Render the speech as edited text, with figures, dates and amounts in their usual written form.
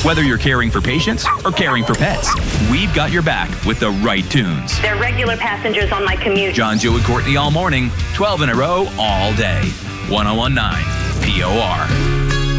Whether you're caring for patients or caring for pets, we've got your back with the right tunes. They're regular passengers on my commute. John, Joe, and Courtney all morning, 12 in a row, all day. 101.9 POR.